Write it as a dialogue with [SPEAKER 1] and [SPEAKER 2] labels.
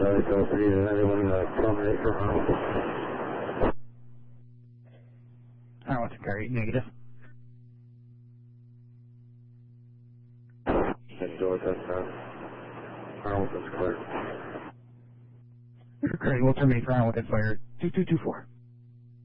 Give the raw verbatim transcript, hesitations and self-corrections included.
[SPEAKER 1] Charlie Delta, need anyone uh, terminate for Hamilton.
[SPEAKER 2] Hamilton, car eight negative.
[SPEAKER 1] Saint George, that's uh, Hamilton's clear.
[SPEAKER 2] Great, we'll terminate for Hamilton, fire two two two four.